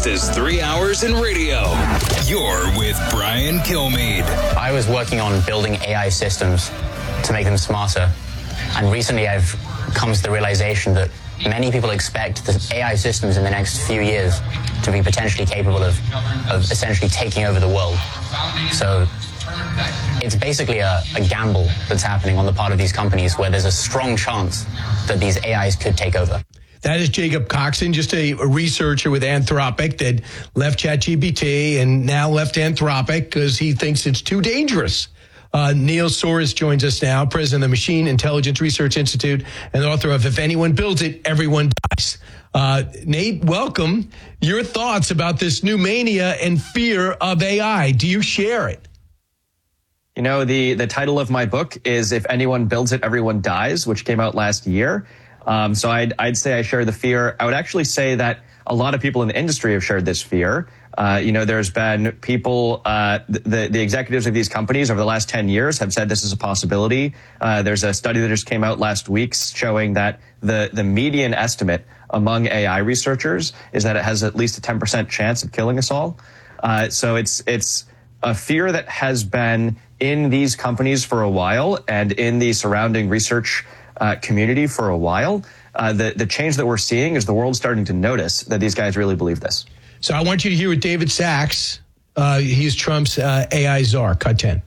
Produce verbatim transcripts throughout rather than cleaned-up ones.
fastest three hours in radio. You're with Brian Kilmeade. I was working on building A I systems to make them smarter. And recently I've come to the realization that many people expect the A I systems in the next few years to be potentially capable of, of essentially taking over the world. So it's basically a, a gamble that's happening on the part of these companies where there's a strong chance that these A Is could take over. That is Jacob Coxon, just a, a researcher with Anthropic that left ChatGPT and now left Anthropic because he thinks it's too dangerous. Uh, Neil Soros joins us now, president of the Machine Intelligence Research Institute and author of If Anyone Builds It, Everyone Dies. Uh, Nate, welcome. Your thoughts about this new mania and fear of A I. Do you share it? You know, the, the title of my book is If Anyone Builds It, Everyone Dies, which came out last year. Um, so I'd, I'd say I share the fear. I would actually say that a lot of people in the industry have shared this fear. Uh, you know, there's been people, uh, the, the executives of these companies over the last ten years have said this is a possibility. Uh, there's a study that just came out last week showing that the, the median estimate among A I researchers is that it has at least a ten percent chance of killing us all. Uh, so it's, it's a fear that has been in these companies for a while and in the surrounding research Uh, community for a while. Uh, the, the change that we're seeing is the world starting to notice that these guys really believe this. So I want you to hear what David Sacks, uh, he's Trump's uh, A I czar. Cut ten.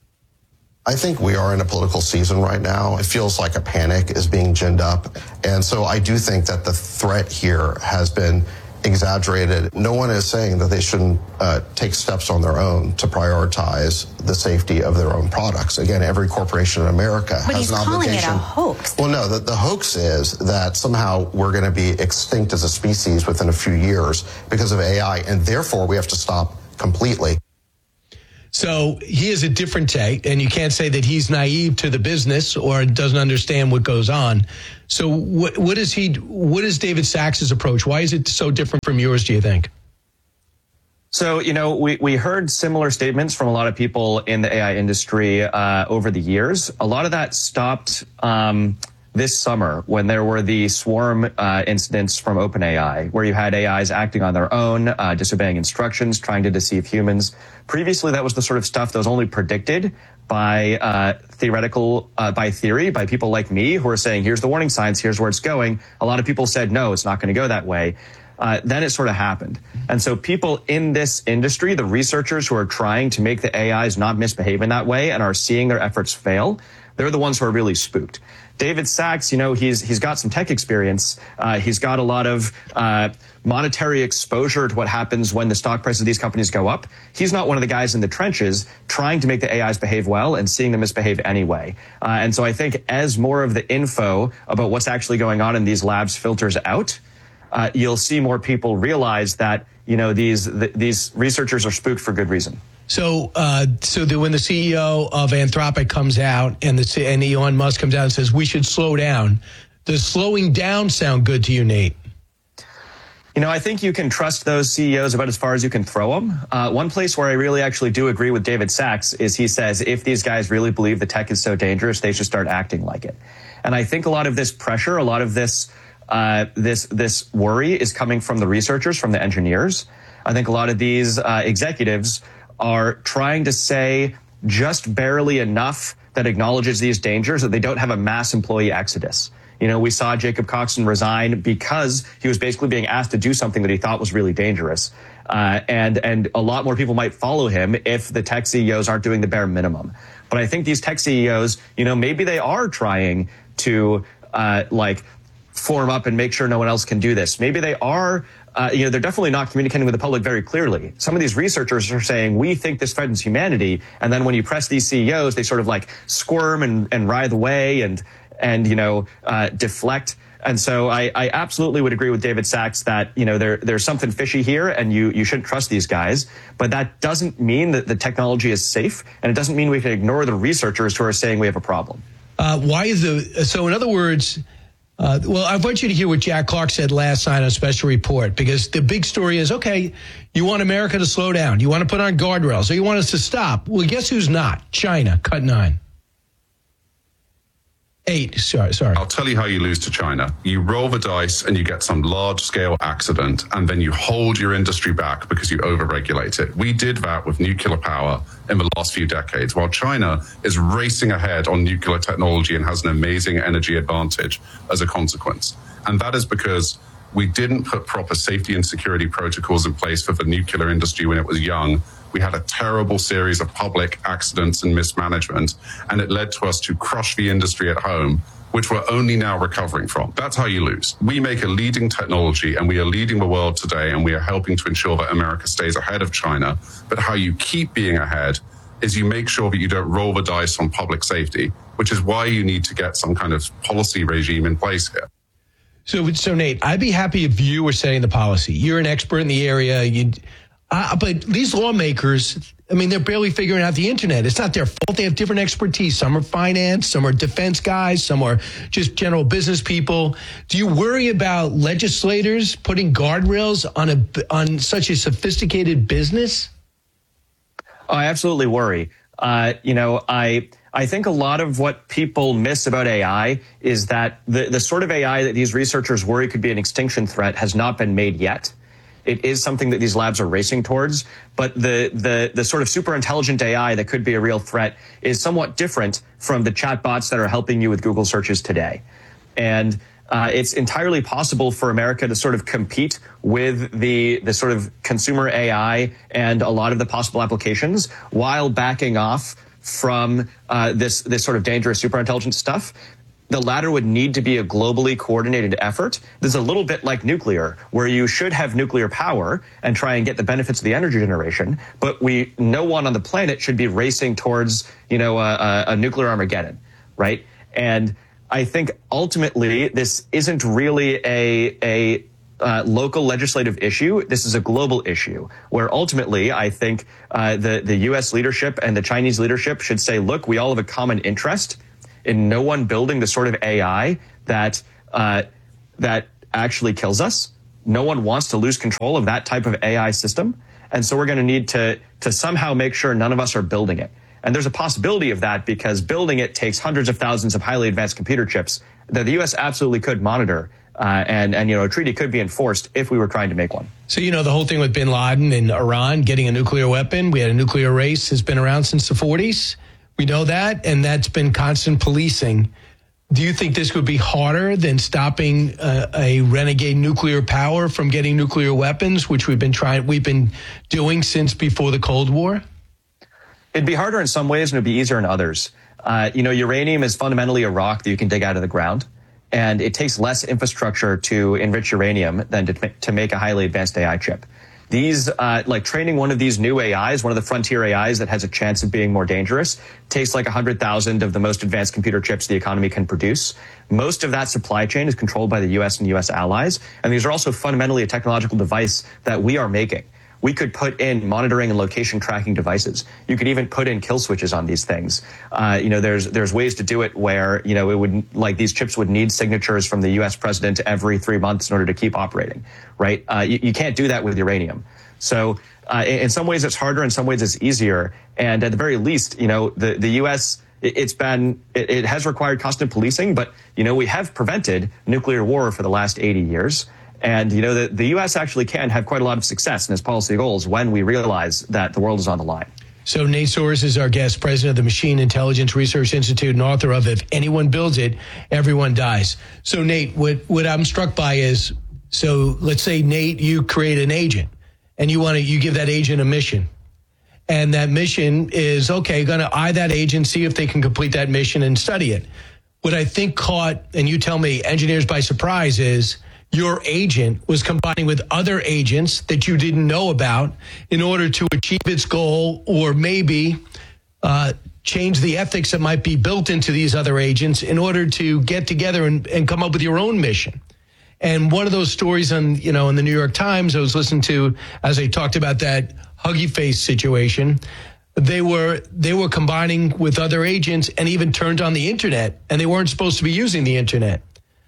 I think we are in a political season right now. It feels like a panic is being ginned up. And so I do think that the threat here has been exaggerated. No one is saying that they shouldn't uh, take steps on their own to prioritize the safety of their own products. Again, every corporation in America but has an obligation. But he's calling it a hoax. Well, no, the, the hoax is that somehow we're going to be extinct as a species within a few years because of A I, and therefore we have to stop completely. So he has a different take, and you can't say that he's naive to the business or doesn't understand what goes on. So what, what is he? What is David Sacks' approach? Why is it so different from yours, do you think? So, you know, we, we heard similar statements from a lot of people in the A I industry uh, over the years. A lot of that stopped um, this summer when there were the swarm uh, incidents from OpenAI, where you had A Is acting on their own, uh, disobeying instructions, trying to deceive humans. Previously, that was the sort of stuff that was only predicted by uh, theoretical, uh, by theory, by people like me who are saying, here's the warning signs, here's where it's going. A lot of people said, no, it's not going to go that way. Uh, then it sort of happened. And so people in this industry, the researchers who are trying to make the A Is not misbehave in that way and are seeing their efforts fail, they're the ones who are really spooked. David Sacks, you know, he's he's got some tech experience. Uh, he's got a lot of uh, monetary exposure to what happens when the stock prices of these companies go up. He's not one of the guys in the trenches trying to make the A Is behave well and seeing them misbehave anyway. Uh, and so I think as more of the info about what's actually going on in these labs filters out, uh, you'll see more people realize that, you know, these th- these researchers are spooked for good reason. So, uh, so that when the C E O of Anthropic comes out and the and Elon Musk comes out and says we should slow down, does slowing down sound good to you, Nate? You know, I think you can trust those C E Os about as far as you can throw them. Uh, one place where I really actually do agree with David Sacks is he says if these guys really believe the tech is so dangerous, they should start acting like it. And I think a lot of this pressure, a lot of this uh, this this worry is coming from the researchers, from the engineers. I think a lot of these uh, executives are trying to say just barely enough that acknowledges these dangers that they don't have a mass employee exodus. You know, we saw Jacob Coxon resign because he was basically being asked to do something that he thought was really dangerous. Uh, and, and a lot more people might follow him if the tech C E Os aren't doing the bare minimum. But I think these tech C E Os, you know, maybe they are trying to, uh, like, form up and make sure no one else can do this. Maybe they are Uh, you know, they're definitely not communicating with the public very clearly. Some of these researchers are saying, we think this threatens humanity. And then when you press these C E Os, they sort of like squirm and, and writhe away and, and, you know, uh, deflect. And so I, I absolutely would agree with David Sacks that, you know, there, there's something fishy here and you, you shouldn't trust these guys. But that doesn't mean that the technology is safe. And it doesn't mean we can ignore the researchers who are saying we have a problem. Uh, why is the, so in other words, Uh, well, I want you to hear what Jack Clark said last night on Special Report, because the big story is, okay, you want America to slow down. You want to put on guardrails, or you want us to stop. Well, guess who's not? China. Cut nine. Eight, sorry, sorry. I'll tell you how you lose to China. You roll the dice and you get some large-scale accident, and then you hold your industry back because you overregulate it. We did that with nuclear power in the last few decades, while China is racing ahead on nuclear technology and has an amazing energy advantage as a consequence. And that is because we didn't put proper safety and security protocols in place for the nuclear industry when it was young. We had a terrible series of public accidents and mismanagement, and it led to us to crush the industry at home, which we're only now recovering from. That's how you lose. We make a leading technology, and we are leading the world today, and we are helping to ensure that America stays ahead of China. But how you keep being ahead is you make sure that you don't roll the dice on public safety, which is why you need to get some kind of policy regime in place here. So, so Nate, I'd be happy if you were setting the policy. You're an expert in the area. You, uh, but these lawmakers, I mean, they're barely figuring out the internet. It's not their fault. They have different expertise. Some are finance, some are defense guys, some are just general business people. Do you worry about legislators putting guardrails on a on such a sophisticated business? Oh, I absolutely worry. Uh, you know, I. I think a lot of what people miss about A I is that the, the sort of A I that these researchers worry could be an extinction threat has not been made yet. It is something that these labs are racing towards, but the, the, the sort of super intelligent A I that could be a real threat is somewhat different from the chatbots that are helping you with Google searches today. And uh, it's entirely possible for America to sort of compete with the, the sort of consumer A I and a lot of the possible applications while backing off from uh, this this sort of dangerous superintelligence stuff. The latter would need to be a globally coordinated effort. This is a little bit like nuclear, where you should have nuclear power and try and get the benefits of the energy generation, but we no one on the planet should be racing towards, you know, a, a nuclear Armageddon, right? And I think ultimately this isn't really a a Uh, local legislative issue. This is a global issue where ultimately I think uh, the, the U S leadership and the Chinese leadership should say, look, we all have a common interest in no one building the sort of A I that uh, that actually kills us. No one wants to lose control of that type of A I system. And so we're going to need to to somehow make sure none of us are building it. And there's a possibility of that because building it takes hundreds of thousands of highly advanced computer chips that the U S absolutely could monitor. Uh, and, and, you know, a treaty could be enforced if we were trying to make one. So, you know, the whole thing with bin Laden and Iran getting a nuclear weapon, we had a nuclear race, has been around since the forties. We know that, and that's been constant policing. Do you think this would be harder than stopping uh, a renegade nuclear power from getting nuclear weapons, which we've been trying, we've been doing since before the Cold War? It'd be harder in some ways and it'd be easier in others. Uh, you know, uranium is fundamentally a rock that you can dig out of the ground. And it takes less infrastructure to enrich uranium than to, to make a highly advanced A I chip. These, uh, like training one of these new A Is, one of the frontier A Is that has a chance of being more dangerous, takes like one hundred thousand of the most advanced computer chips the economy can produce. Most of that supply chain is controlled by the U S and U S allies. And these are also fundamentally a technological device that we are making. We could put in monitoring and location tracking devices. You could even put in kill switches on these things. Uh, you know, there's there's ways to do it where, you know, it would, like these chips would need signatures from the U S president every three months in order to keep operating, right? Uh, you, you can't do that with uranium. So uh, in, in some ways it's harder, in some ways it's easier. And at the very least, you know, the, the U S, it, it's been, it, it has required constant policing, but, you know, we have prevented nuclear war for the last eighty years. And, you know, the, the U S actually can have quite a lot of success in its policy goals when we realize that the world is on the line. So Nate Soares is our guest, president of the Machine Intelligence Research Institute and author of If Anyone Builds It, Everyone Dies. So, Nate, what, what I'm struck by is, so let's say, Nate, you create an agent and you want to, you give that agent a mission. And that mission is, okay, going to eye that agent, see if they can complete that mission and study it. What I think caught, and you tell me, engineers by surprise is, your agent was combining with other agents that you didn't know about in order to achieve its goal, or maybe uh, change the ethics that might be built into these other agents in order to get together and, and come up with your own mission. And one of those stories on, you know, in the New York Times, I was listening to as they talked about that Huggy Face situation. They were they were combining with other agents and even turned on the internet, and they weren't supposed to be using the internet.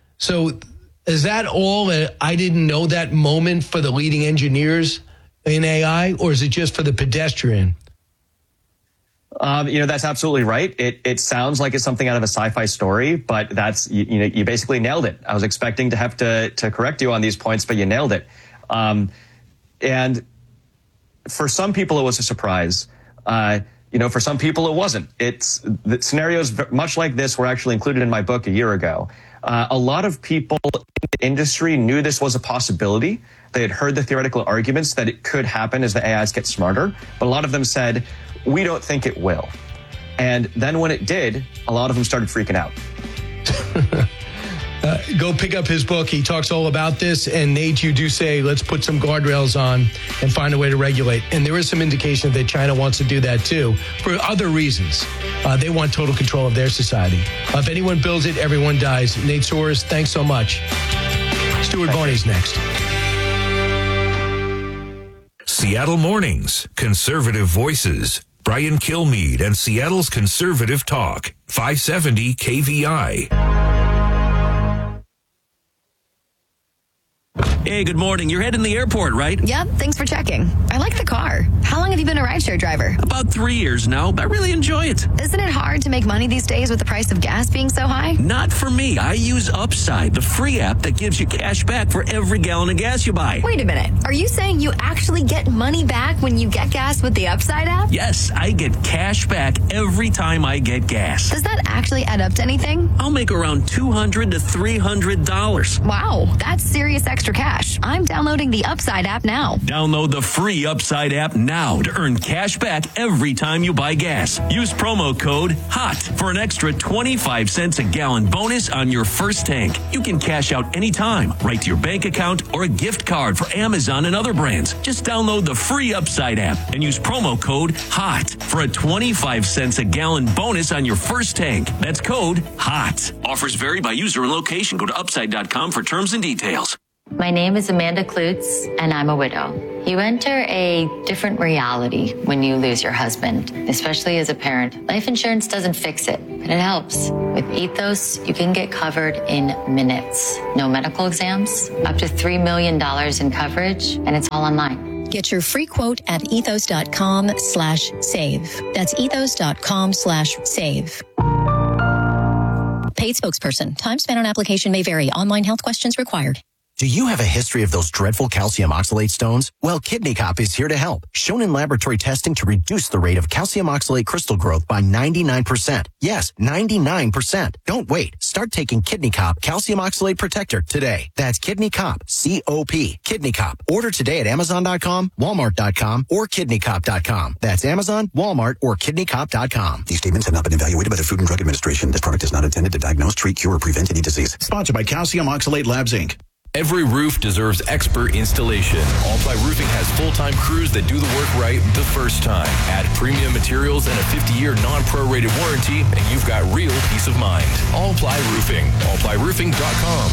So is that all a I didn't know that moment for the leading engineers in A I, or is it just for the pedestrian? Um, you know, that's absolutely right. It it sounds like it's something out of a sci-fi story, but that's, you, you know, you basically nailed it. I was expecting to have to to correct you on these points, but you nailed it. Um, and for some people, it was a surprise. Uh, you know, for some people, it wasn't. It's the scenarios much like this were actually included in my book a year ago. Uh, a lot of people in the industry knew this was a possibility. They had heard the theoretical arguments that it could happen as the A Is get smarter, but a lot of them said, we don't think it will. And then when it did, a lot of them started freaking out. uh, go pick up his book. He talks all about this. And Nate, you do say, let's put some guardrails on and find a way to regulate. And there is some indication that China wants to do that too, for other reasons. Uh, they want total control of their society. Uh, if anyone builds it, everyone dies. Nate Soares, thanks so much. Stuart Varney's next. Seattle Mornings, Conservative Voices. Brian Kilmeade and Seattle's Conservative Talk, five seventy K V I. Hey, good morning. You're heading to the airport, right? Yep, thanks for checking. I like the car. How long have you been a rideshare driver? About three years now, but I really enjoy it. Isn't it hard to make money these days with the price of gas being so high? Not for me. I use Upside, the free app that gives you cash back for every gallon of gas you buy. Wait a minute. Are you saying you actually get money back when you get gas with the Upside app? Yes, I get cash back every time I get gas. Does that actually add up to anything? I'll make around two hundred to three hundred dollars. Wow, that's serious extra cash. I'm downloading the Upside app now. Download the free Upside app now to earn cash back every time you buy gas. Use promo code HOT for an extra twenty-five cents a gallon bonus on your first tank. You can cash out anytime, right to your bank account or a gift card for Amazon and other brands. Just download the free Upside app and use promo code HOT for a twenty-five cents a gallon bonus on your first tank. That's code HOT. Offers vary by user and location. Go to upside dot com for terms and details. My name is Amanda Klutz, and I'm a widow. You enter a different reality when you lose your husband, especially as a parent. Life insurance doesn't fix it, but it helps. With Ethos, you can get covered in minutes. No medical exams, up to three million dollars in coverage, and it's all online. Get your free quote at ethos.com slash save. That's ethos.com slash save. Paid spokesperson. Time spent on application may vary. Online health questions required. Do you have a history of those dreadful calcium oxalate stones? Well, Kidney Cop is here to help. Shown in laboratory testing to reduce the rate of calcium oxalate crystal growth by ninety-nine percent. Yes, ninety-nine percent. Don't wait. Start taking Kidney Cop Calcium Oxalate Protector today. That's Kidney Cop, C O P. Kidney Cop. Order today at amazon dot com, walmart dot com, or kidney cop dot com. That's Amazon, Walmart, or kidney cop dot com. These statements have not been evaluated by the Food and Drug Administration. This product is not intended to diagnose, treat, cure, or prevent any disease. Sponsored by Calcium Oxalate Labs, Incorporated. Every roof deserves expert installation. All-Ply Roofing has full-time crews that do the work right the first time. Add premium materials and a fifty-year non-prorated warranty, and you've got real peace of mind. All-Ply Roofing. all ply roofing dot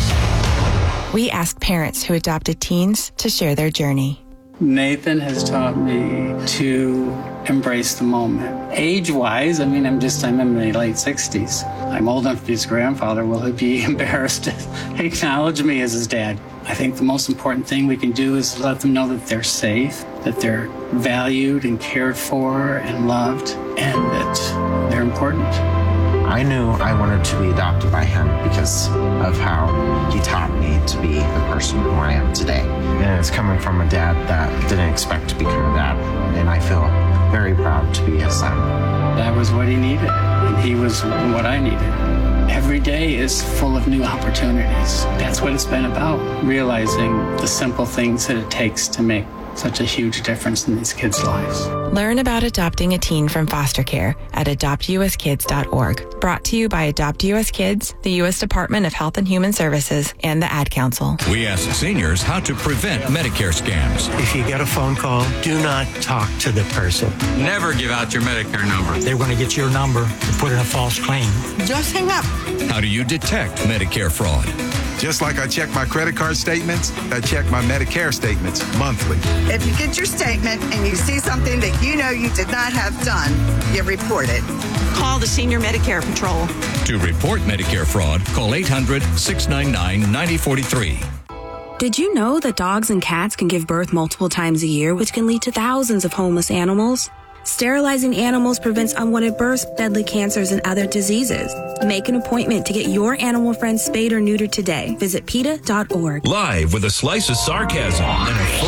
com. We asked parents who adopted teens to share their journey. Nathan has taught me to embrace the moment. Age-wise, I mean, I'm just, I'm in my late sixties. I'm old enough to be his grandfather. Will he be embarrassed to acknowledge me as his dad? I think the most important thing we can do is let them know that they're safe, that they're valued and cared for and loved, and that they're important. I knew I wanted to be adopted by him because of how he taught me to be the person who I am today. And it's coming from a dad that didn't expect to become a dad. And I feel very proud to be his son. That was what he needed, and he was what I needed. Every day is full of new opportunities. That's what it's been about, realizing the simple things that it takes to make such a huge difference in these kids' lives. Learn about adopting a teen from foster care at adopt u s kids dot org. Brought to you by Adopt U S Kids, the U S Department of Health and Human Services, and the Ad Council. We ask seniors how to prevent Medicare scams. If you get a phone call, do not talk to the person. Never give out your Medicare number. They're going to get your number and put in a false claim. Just hang up. How do you detect Medicare fraud? Just like I check my credit card statements, I check my Medicare statements monthly. If you get your statement and you see something that you know you did not have done, you report it. Call the Senior Medicare Patrol. To report Medicare fraud, call eight hundred, six nine nine, nine zero four three. Did you know that dogs and cats can give birth multiple times a year, which can lead to thousands of homeless animals? Sterilizing animals prevents unwanted births, deadly cancers, and other diseases. Make an appointment to get your animal friend spayed or neutered today. Visit PETA dot org. Live with a slice of sarcasm and a